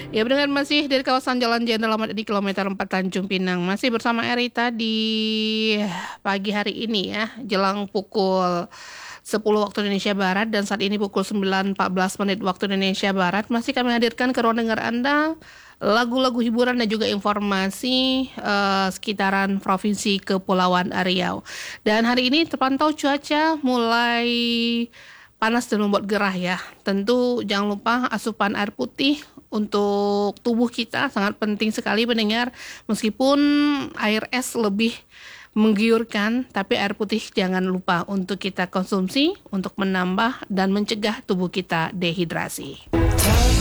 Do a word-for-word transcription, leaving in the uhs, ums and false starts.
Ya, pendengar masih dari kawasan Jalan Jenderal Ahmad Yani kilometer empat Tanjung Pinang. Masih bersama Erita di pagi hari ini ya, jelang pukul sepuluh waktu Indonesia Barat dan saat ini pukul sembilan empat belas menit waktu Indonesia Barat. Masih kami hadirkan ke ruang dengar Anda lagu-lagu hiburan dan juga informasi uh, sekitaran Provinsi Kepulauan Riau. Dan hari ini terpantau cuaca mulai panas dan membuat gerah ya. Tentu jangan lupa asupan air putih untuk tubuh kita sangat penting sekali pendengar. Meskipun air es lebih menggiurkan, tapi air putih jangan lupa untuk kita konsumsi untuk menambah dan mencegah tubuh kita dehidrasi.